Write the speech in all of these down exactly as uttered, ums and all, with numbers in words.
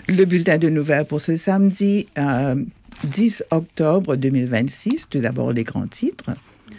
Le bulletin de nouvelles pour ce samedi euh, dix octobre deux mille vingt-six. Tout d'abord, les grands titres.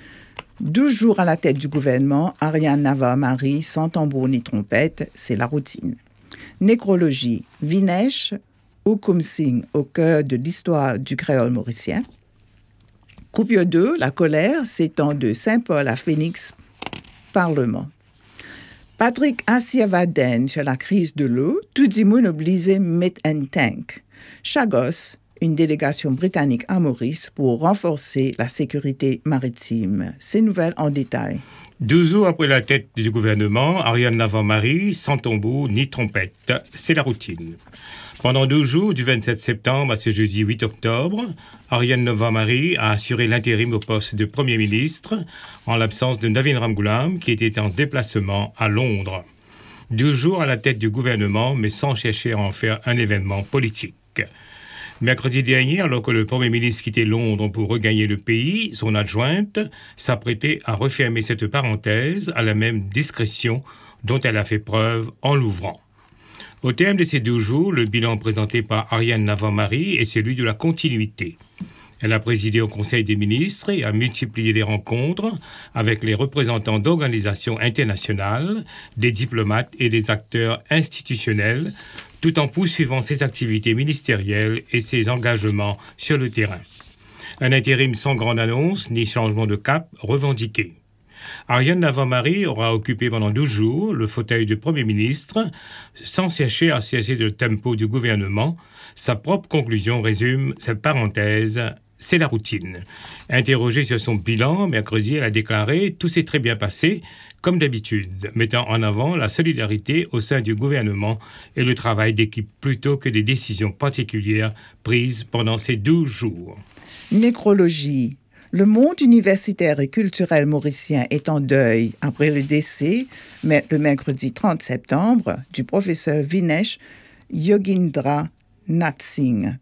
douze jours à la tête du gouvernement, Ariane Navarro-Marie, sans tambour ni trompette, c'est la routine. Nécrologie, Vinesh Hukum-Singh au cœur de l'histoire du créole mauricien. Coupure deux, la colère s'étend de Saint-Paul à Phoenix, Parlement. Patrick Assiavaden sur la crise de l'eau, tout dit moun obligé met un tank. Chagos, une délégation britannique à Maurice pour renforcer la sécurité maritime. Ces nouvelles en détail. Douze jours après la tête du gouvernement, Ariane Navarro-Marie, sans tambour ni trompette, c'est la routine. Pendant douze jours, du vingt-sept septembre à ce jeudi huit octobre, Ariane Navarro-Marie a assuré l'intérim au poste de Premier ministre en l'absence de Navin Ramgoolam qui était en déplacement à Londres. douze jours à la tête du gouvernement, mais sans chercher à en faire un événement politique. Mercredi dernier, alors que le Premier ministre quittait Londres pour regagner le pays, son adjointe s'apprêtait à refermer cette parenthèse à la même discrétion dont elle a fait preuve en l'ouvrant. Au terme de ces douze jours, le bilan présenté par Ariane Navarro-Marie est celui de la continuité. Elle a présidé au Conseil des ministres et a multiplié les rencontres avec les représentants d'organisations internationales, des diplomates et des acteurs institutionnels, tout en poursuivant ses activités ministérielles et ses engagements sur le terrain. Un intérim sans grande annonce ni changement de cap revendiqué. Ariane Navarro-Marie aura occupé pendant douze jours le fauteuil de Premier ministre sans chercher à cesser le tempo du gouvernement. Sa propre conclusion résume cette parenthèse, c'est la routine. Interrogée sur son bilan, mercredi, elle a déclaré « Tout s'est très bien passé, comme d'habitude », mettant en avant la solidarité au sein du gouvernement et le travail d'équipe plutôt que des décisions particulières prises pendant ces douze jours. Nécrologie. Le monde universitaire et culturel mauricien est en deuil après le décès, mais le mercredi trente septembre, du professeur Vinesh Yogindra Nath Singh.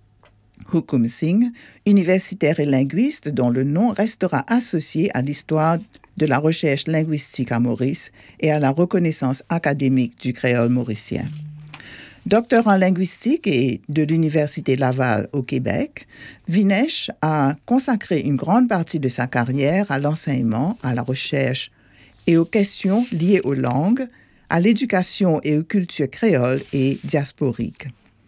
Hukum-Singh, universitaire et linguiste dont le nom restera associé à l'histoire de la recherche linguistique à Maurice et à la reconnaissance académique du créole mauricien. Docteur en linguistique et de l'Université Laval au Québec, Vinesh a consacré une grande partie de sa carrière à l'enseignement, à la recherche et aux questions liées aux langues, à l'éducation et aux cultures créoles et diasporiques.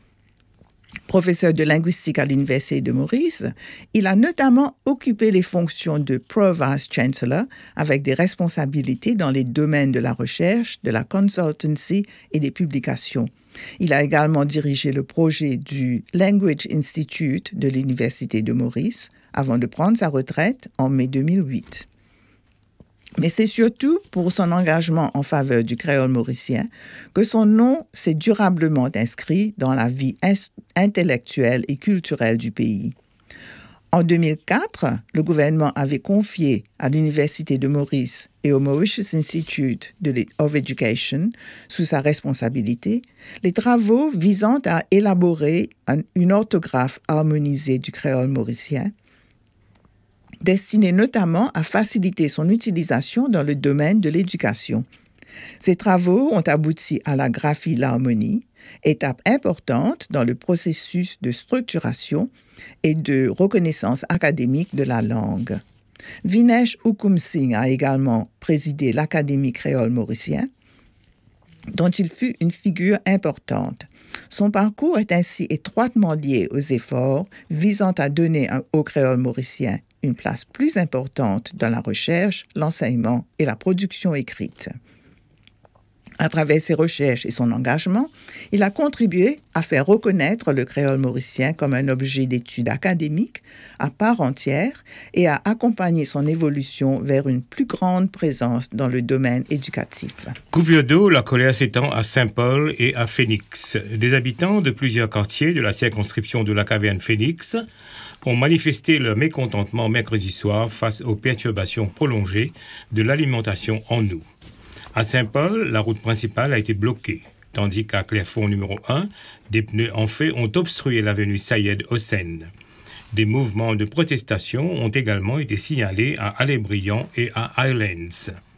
Professeur de linguistique à l'Université de Maurice, il a notamment occupé les fonctions de Pro-Vice Chancellor avec des responsabilités dans les domaines de la recherche, de la consultancy et des publications. Il a également dirigé le projet du Language Institute de l'Université de Maurice avant de prendre sa retraite en mai deux mille huit. Mais c'est surtout pour son engagement en faveur du créole mauricien que son nom s'est durablement inscrit dans la vie intellectuelle et culturelle du pays. En deux mille quatre, le gouvernement avait confié à l'Université de Maurice et au Mauritius Institute of Education, sous sa responsabilité, les travaux visant à élaborer un, une orthographe harmonisée du créole mauricien, destinée notamment à faciliter son utilisation dans le domaine de l'éducation. Ces travaux ont abouti à la graphie l'harmonie, étape importante dans le processus de structuration et de reconnaissance académique de la langue. Vinesh Hukum-Singh a également présidé l'Académie créole mauricien, dont il fut une figure importante. Son parcours est ainsi étroitement lié aux efforts visant à donner au créole mauricien une place plus importante dans la recherche, l'enseignement et la production écrite. À travers ses recherches et son engagement, il a contribué à faire reconnaître le créole mauricien comme un objet d'étude académique à part entière et à accompagner son évolution vers une plus grande présence dans le domaine éducatif. Coupure d'eau, la colère s'étend à Saint-Paul et à Phoenix. Des habitants de plusieurs quartiers de la circonscription de la caverne Phoenix ont manifesté leur mécontentement mercredi soir face aux perturbations prolongées de l'alimentation en eau. À Saint-Paul, la route principale a été bloquée, tandis qu'à Clairefonds numéro un, des pneus en feu ont obstrué l'avenue Sayed Hossein. Des mouvements de protestation ont également été signalés à Alley-Briand et à Highlands.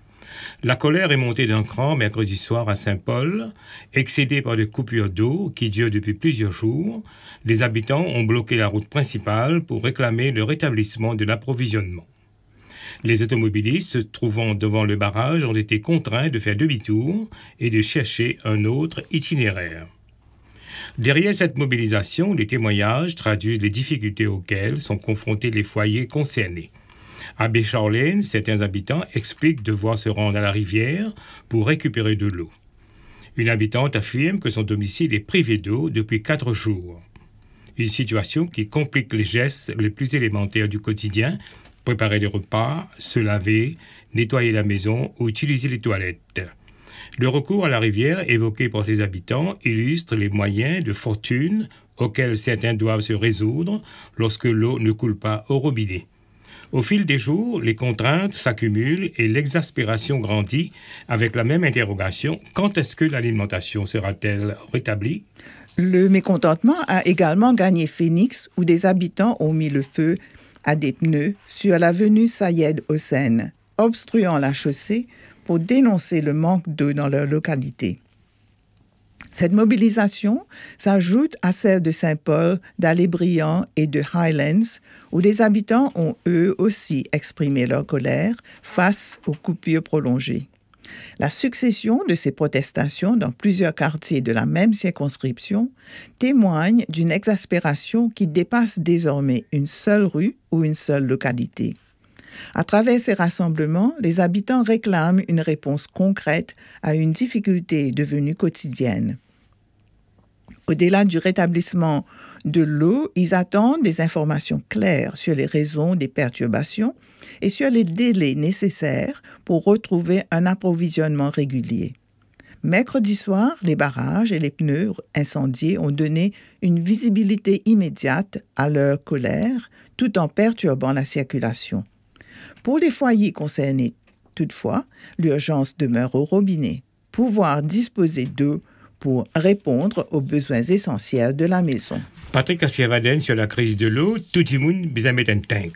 La colère est montée d'un cran mercredi soir à Saint-Paul, excédée par des coupures d'eau qui durent depuis plusieurs jours. Les habitants ont bloqué la route principale pour réclamer le rétablissement de l'approvisionnement. Les automobilistes se trouvant devant le barrage ont été contraints de faire demi-tour et de chercher un autre itinéraire. Derrière cette mobilisation, les témoignages traduisent les difficultés auxquelles sont confrontés les foyers concernés. À Bécharlène, certains habitants expliquent devoir se rendre à la rivière pour récupérer de l'eau. Une habitante affirme que son domicile est privé d'eau depuis quatre jours. Une situation qui complique les gestes les plus élémentaires du quotidien, préparer des repas, se laver, nettoyer la maison ou utiliser les toilettes. Le recours à la rivière évoqué par ces habitants illustre les moyens de fortune auxquels certains doivent se résoudre lorsque l'eau ne coule pas au robinet. Au fil des jours, les contraintes s'accumulent et l'exaspération grandit avec la même interrogation. Quand est-ce que l'alimentation sera-t-elle rétablie? Le mécontentement a également gagné Phoenix, où des habitants ont mis le feu à des pneus sur l'avenue Sayed Hossein, obstruant la chaussée pour dénoncer le manque d'eau dans leur localité. Cette mobilisation s'ajoute à celle de Saint-Paul, d'Allé-Briand et de Highlands, où les habitants ont eux aussi exprimé leur colère face aux coupures prolongées. La succession de ces protestations dans plusieurs quartiers de la même circonscription témoigne d'une exaspération qui dépasse désormais une seule rue ou une seule localité. À travers ces rassemblements, les habitants réclament une réponse concrète à une difficulté devenue quotidienne. Au-delà du rétablissement de l'eau, ils attendent des informations claires sur les raisons des perturbations et sur les délais nécessaires pour retrouver un approvisionnement régulier. Mercredi soir, les barrages et les pneus incendiés ont donné une visibilité immédiate à leur colère, tout en perturbant la circulation. Pour les foyers concernés, toutefois, l'urgence demeure au robinet. Pouvoir disposer d'eau pour répondre aux besoins essentiels de la maison. Patrick Kassiavaden sur la crise de l'eau, tout le monde besoin mettre un tank.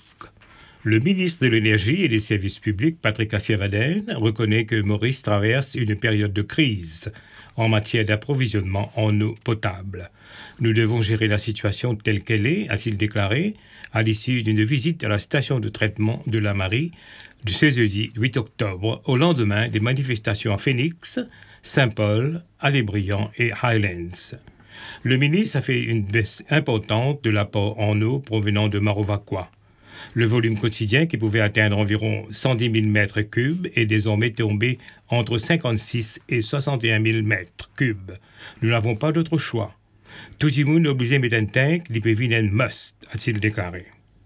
Le ministre de l'Énergie et des Services publics, Patrick Kassiavaden, reconnaît que Maurice traverse une période de crise en matière d'approvisionnement en eau potable. Nous devons gérer la situation telle qu'elle est, a-t-il déclaré, à l'issue d'une visite à la station de traitement de la Marie de ce jeudi huit octobre, au lendemain des manifestations à Phoenix, Saint-Paul, Allé-Briand et Highlands. Le ministre a fait une baisse importante de l'apport en eau provenant de Marovaquois. Le volume quotidien, qui pouvait atteindre environ cent dix mille mètres cubes, est désormais tombé entre cinquante-six et soixante et un mille mètres cubes. Nous n'avons pas d'autre choix. Tout le monde obligé de mettre un tank, il peut venir un must, a-t-il déclaré.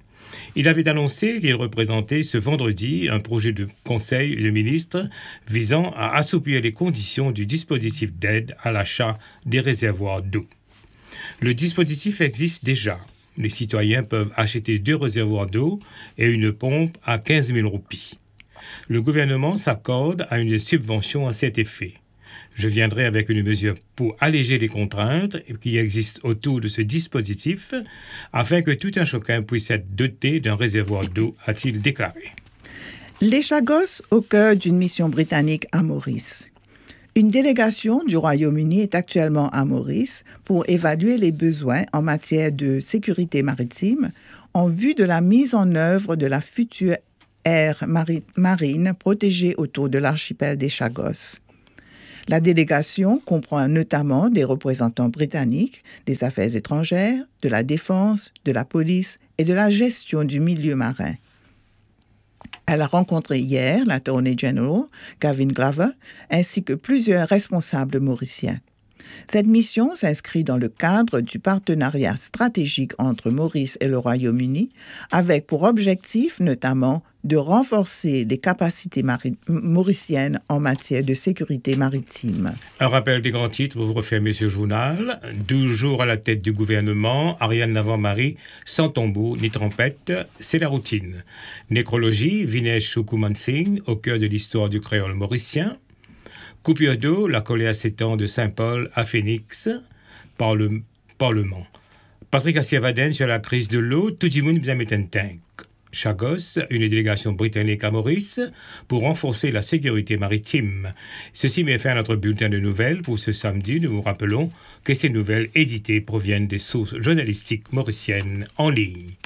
Il avait annoncé qu'il représentait ce vendredi un projet de conseil de ministre visant à assouplir les conditions du dispositif d'aide à l'achat des réservoirs d'eau. Le dispositif existe déjà. Les citoyens peuvent acheter deux réservoirs d'eau et une pompe à quinze mille roupies. Le gouvernement s'accorde à une subvention à cet effet. Je viendrai avec une mesure pour alléger les contraintes qui existent autour de ce dispositif afin que tout un chacun puisse être doté d'un réservoir d'eau, a-t-il déclaré. Les Chagos au cœur d'une mission britannique à Maurice. Une délégation du Royaume-Uni est actuellement à Maurice pour évaluer les besoins en matière de sécurité maritime en vue de la mise en œuvre de la future aire mari- marine protégée autour de l'archipel des Chagos. La délégation comprend notamment des représentants britanniques, des affaires étrangères, de la défense, de la police et de la gestion du milieu marin. Elle a rencontré hier l'Attorney General, Gavin Glover, ainsi que plusieurs responsables mauriciens. Cette mission s'inscrit dans le cadre du partenariat stratégique entre Maurice et le Royaume-Uni, avec pour objectif notamment de renforcer les capacités mari- mauriciennes en matière de sécurité maritime. Un rappel des grands titres pour vous refermer ce journal. douze jours à la tête du gouvernement, Ariane Navarre-Marie, sans tombeau ni trompette, c'est la routine. Nécrologie, Vinesh Sukumansing, au cœur de l'histoire du créole mauricien. Coupure d'eau, la colère s'étend de Saint-Paul à Phoenix, par le Parlement. Patrick Kassiavaden sur la crise de l'eau, tout le monde besoin mettre un tank. Chagos, une délégation britannique à Maurice, pour renforcer la sécurité maritime. Ceci met fin à notre bulletin de nouvelles pour ce samedi. Nous vous rappelons que ces nouvelles éditées proviennent des sources journalistiques mauriciennes en ligne.